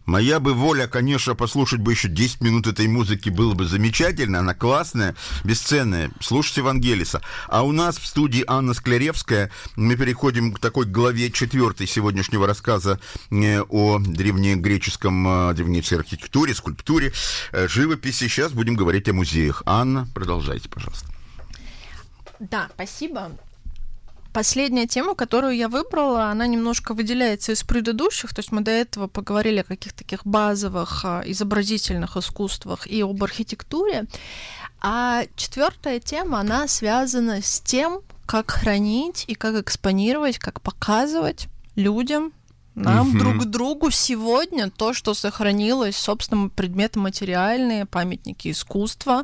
Моя бы воля, конечно, послушать бы еще 10 минут этой музыки было бы замечательно. Она классная, бесценная. Слушайте Вангелиса. А у нас в студии Анна Скляревская. Мы переходим к такой главе 4 сегодняшнего рассказа о древнегреческой архитектуре, скульптуре, живописи. Сейчас будем говорить о музеях. Анна, продолжайте, пожалуйста. Да, спасибо. Последняя тема, которую я выбрала, она немножко выделяется из предыдущих, то есть мы до этого поговорили о каких-то таких базовых изобразительных искусствах и об архитектуре, а 4 тема, она связана с тем, как хранить и как экспонировать, как показывать людям, нам, друг другу сегодня то, что сохранилось, собственно, предметы материальные, памятники искусства,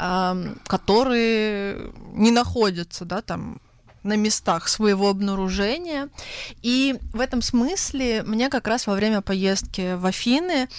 которые не находятся, да, там, на местах своего обнаружения. И в этом смысле мне как раз во время поездки в Афины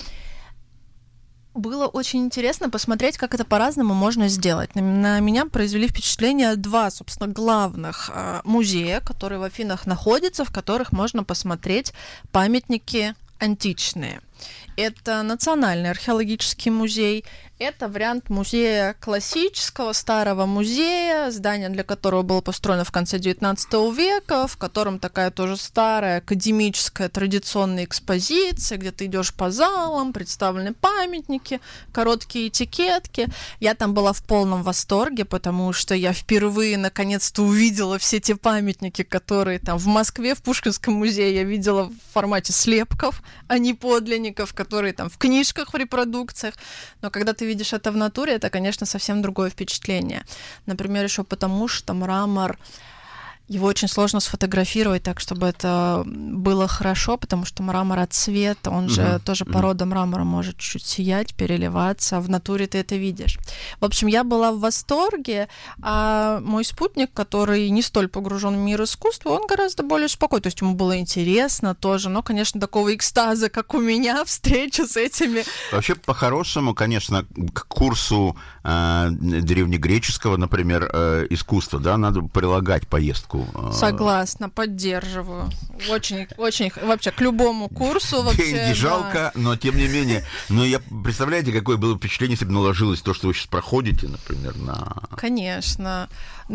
было очень интересно посмотреть, как это по-разному можно сделать. На меня произвели впечатление 2, собственно, главных музея, которые в Афинах находятся, в которых можно посмотреть памятники античные. Это Национальный археологический музей, это вариант музея классического, старого музея, здание для которого было построено в конце XIX века, в котором такая тоже старая академическая традиционная экспозиция, где ты идешь по залам, представлены памятники, короткие этикетки. Я там была в полном восторге, потому что я впервые наконец-то увидела все те памятники, которые там в Москве, в Пушкинском музее я видела в формате слепков, а не подлинников, которые там в книжках, в репродукциях. Но когда ты видишь это в натуре, это, конечно, совсем другое впечатление. Например, еще потому, что мрамор, его очень сложно сфотографировать так, чтобы это было хорошо, потому что мрамор от света, он же тоже порода мрамора может чуть-чуть сиять, переливаться, а в натуре ты это видишь. В общем, я была в восторге, а мой спутник, который не столь погружен в мир искусства, он гораздо более спокойный, то есть ему было интересно тоже, но, конечно, такого экстаза, как у меня, встреча с этими... Вообще, по-хорошему, конечно, к курсу древнегреческого, например, искусства, да, надо прилагать поездку. Согласна, поддерживаю. Очень, очень, вообще, к любому курсу вообще... Деньги жалко, но тем не менее. Но я, представляете, какое было впечатление, если бы наложилось то, что вы сейчас проходите, например, на... Конечно.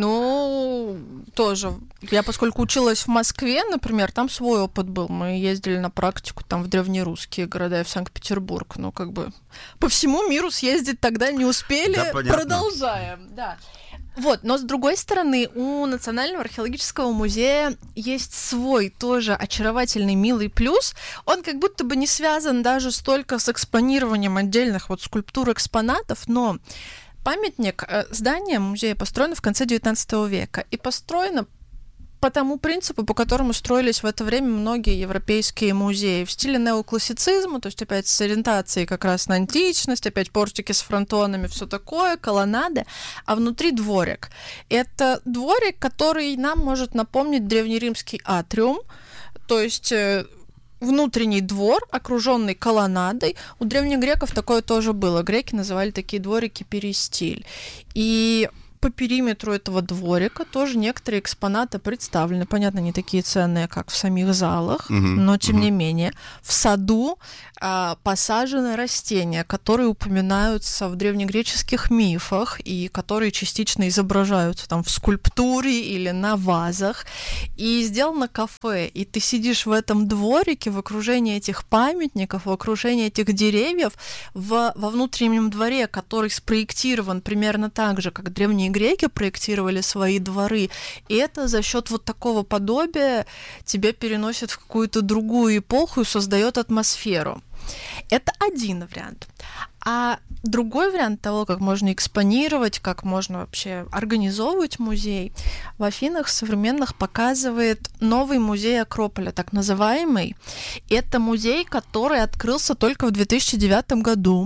Ну, тоже. Я, поскольку училась в Москве, например, там свой опыт был. Мы ездили на практику там в древнерусские города и в Санкт-Петербург. Ну, как бы по всему миру съездить тогда не успели. Да, продолжаем, да. Вот, но с другой стороны, у Национального археологического музея есть свой тоже очаровательный, милый плюс. Он как будто бы не связан даже столько с экспонированием отдельных вот скульптур-экспонатов, но памятник, здание музея построено в конце XIX века и построено по тому принципу, по которому строились в это время многие европейские музеи в стиле неоклассицизма, то есть опять с ориентацией как раз на античность, опять портики с фронтонами, все такое, колоннады, а внутри дворик. Это дворик, который нам может напомнить древнеримский атриум, то есть внутренний двор, окруженный колоннадой. У древних греков такое тоже было. Греки называли такие дворики перистиль. И по периметру этого дворика тоже некоторые экспонаты представлены. Понятно, не такие ценные, как в самих залах, но тем не менее. В саду посажены растения, которые упоминаются в древнегреческих мифах и которые частично изображаются там в скульптуре или на вазах. И сделано кафе, и ты сидишь в этом дворике в окружении этих памятников, в окружении этих деревьев, во внутреннем дворе, который спроектирован примерно так же, как древние греки проектировали свои дворы. И это за счет вот такого подобия тебя переносит в какую-то другую эпоху и создает атмосферу. Это один вариант. А другой вариант того, как можно экспонировать, как можно вообще организовывать музей, в Афинах современных показывает новый музей Акрополя, так называемый. Это музей, который открылся только в 2009 году.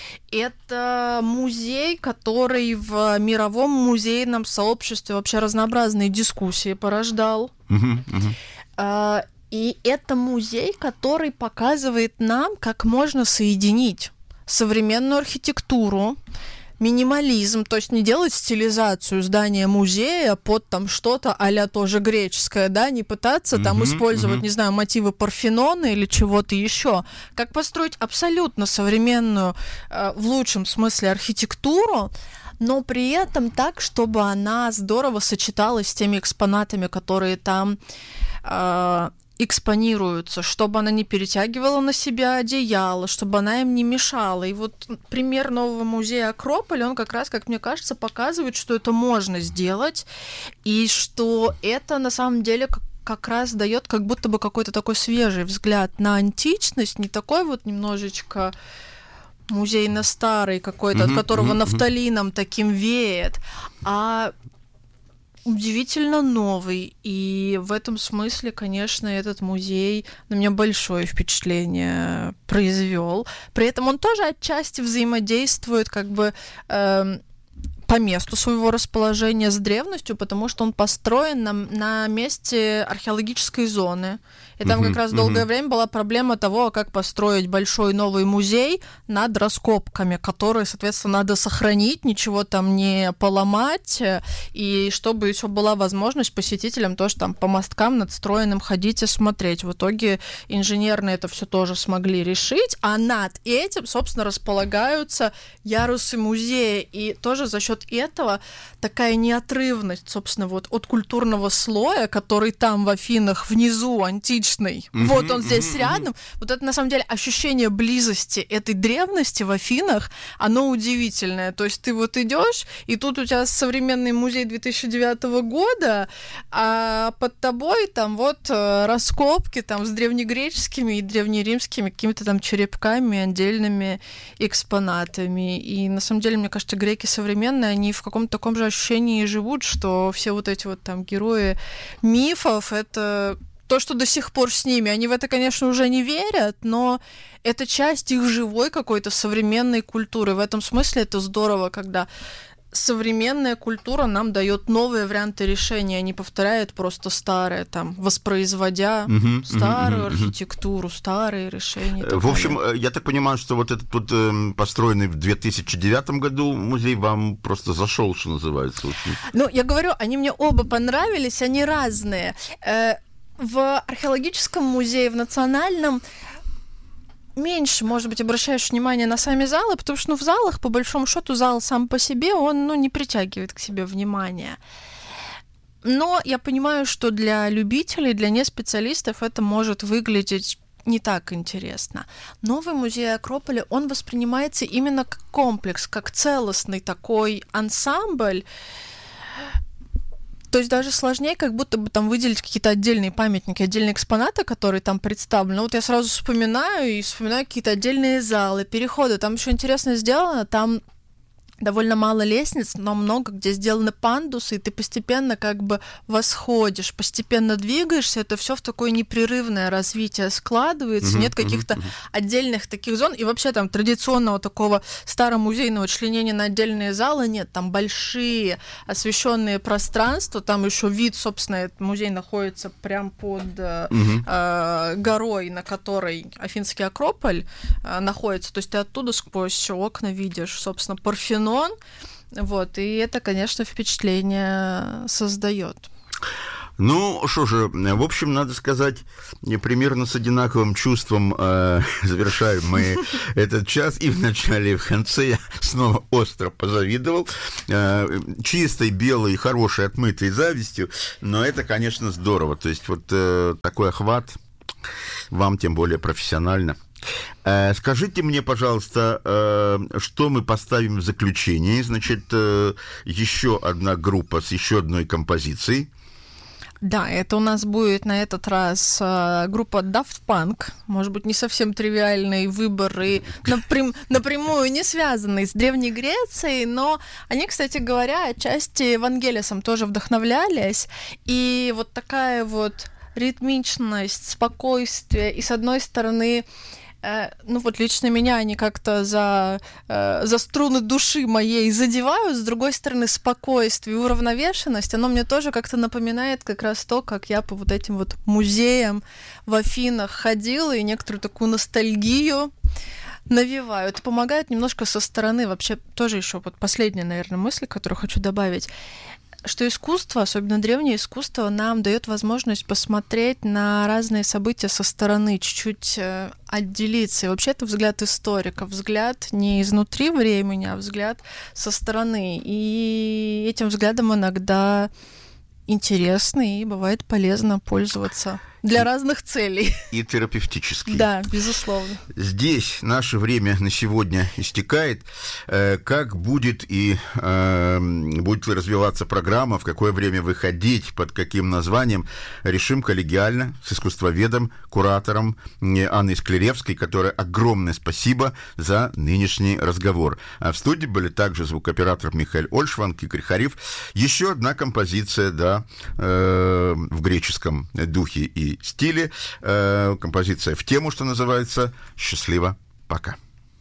Это музей, который в мировом музейном сообществе вообще разнообразные дискуссии порождал. И это музей, который показывает нам, как можно соединить современную архитектуру, минимализм, то есть не делать стилизацию здания музея под там что-то а-ля тоже греческое, да, не пытаться там использовать, не знаю, мотивы Парфенона или чего-то еще. Как построить абсолютно современную, в лучшем смысле, архитектуру, но при этом так, чтобы она здорово сочеталась с теми экспонатами, которые там экспонируются, чтобы она не перетягивала на себя одеяло, чтобы она им не мешала. И вот пример нового музея Акрополь, он как раз, как мне кажется, показывает, что это можно сделать, и что это на самом деле как раз дает как будто бы какой-то такой свежий взгляд на античность, не такой вот немножечко музейно-старый какой-то, от которого нафталином таким веет, а удивительно новый. И в этом смысле, конечно, этот музей на меня большое впечатление произвел. При этом он тоже отчасти взаимодействует как бы по месту своего расположения с древностью, потому что он построен на месте археологической зоны. И там как раз долгое время была проблема того, как построить большой новый музей над раскопками, которые, соответственно, надо сохранить, ничего там не поломать, и чтобы еще была возможность посетителям тоже там по мосткам надстроенным ходить и смотреть. В итоге инженерно это все тоже смогли решить, а над этим, собственно, располагаются ярусы музея, и тоже за счет этого такая неотрывность, собственно, вот от культурного слоя, который там в Афинах внизу античный, вот он здесь рядом. Вот это, на самом деле, ощущение близости этой древности в Афинах, оно удивительное. То есть ты вот идешь, и тут у тебя современный музей 2009 года, а под тобой там вот раскопки там с древнегреческими и древнеримскими какими-то там черепками, отдельными экспонатами. И, на самом деле, мне кажется, греки современные, они в каком-то таком же ощущении живут, что все вот эти вот там герои мифов — это то, что до сих пор с ними. Они в это, конечно, уже не верят, но это часть их живой какой-то современной культуры. В этом смысле это здорово, когда современная культура нам дает новые варианты решения, а не повторяет просто старое, там, воспроизводя старую архитектуру, старые решения. В общем, я так понимаю, что вот этот вот построенный в 2009 году музей вам просто зашел, что называется. Очень. Ну, я говорю, они мне оба понравились, они разные. В археологическом музее, в национальном, меньше, может быть, обращаешь внимание на сами залы, потому что в залах, по большому счету, зал сам по себе, он не притягивает к себе внимания. Но я понимаю, что для любителей, для неспециалистов это может выглядеть не так интересно. Новый музей Акрополя, он воспринимается именно как комплекс, как целостный такой ансамбль. То есть даже сложнее, как будто бы там выделить какие-то отдельные памятники, отдельные экспонаты, которые там представлены. Вот я сразу вспоминаю какие-то отдельные залы, переходы. Там еще интересно сделано, там довольно мало лестниц, но много где сделаны пандусы, и ты постепенно как бы восходишь, постепенно двигаешься, это все в такое непрерывное развитие складывается, нет каких-то отдельных таких зон, и вообще там традиционного такого старомузейного членения на отдельные залы нет, там большие освещенные пространства, там еще вид, собственно, этот музей находится прям под горой, на которой Афинский Акрополь находится, то есть ты оттуда сквозь окна видишь, собственно, Парфенон. Вот, и это, конечно, впечатление создает. Ну, что же, в общем, надо сказать, примерно с одинаковым чувством завершаем мы этот час, и в начале, и в конце я снова остро позавидовал чистой, белой, хорошей, отмытой завистью, но это, конечно, здорово, то есть вот такой охват вам, тем более профессионально. Скажите мне, пожалуйста, что мы поставим в заключение? Значит, еще одна группа с еще одной композицией. Да, это у нас будет на этот раз группа Daft Punk. Может быть, не совсем тривиальный выбор и напрямую не связанный с Древней Грецией, но они, кстати говоря, отчасти Вангелисом тоже вдохновлялись. И вот такая вот ритмичность, спокойствие, и с одной стороны, ну вот лично меня они как-то за струны души моей задевают, с другой стороны, спокойствие и уравновешенность, оно мне тоже как-то напоминает как раз то, как я по вот этим вот музеям в Афинах ходила, и некоторую такую ностальгию навеваю. Это помогает немножко со стороны. Вообще тоже еще вот последняя, наверное, мысль, которую хочу добавить, что искусство, особенно древнее искусство, нам дает возможность посмотреть на разные события со стороны, чуть-чуть отделиться. И вообще это взгляд историка, взгляд не изнутри времени, а взгляд со стороны. И этим взглядом иногда интересно и бывает полезно пользоваться для разных целей. И терапевтический. Да, безусловно. Здесь наше время на сегодня истекает. Как будет и будет ли развиваться программа, в какое время выходить, под каким названием, решим коллегиально с искусствоведом, куратором Анной Скляревской, которой огромное спасибо за нынешний разговор. А в студии были также звукооператор Михаил Ольшванг, Игорь Хариф. Еще одна композиция, да, в греческом духе и стиле. Композиция в тему, что называется. Счастливо. Пока.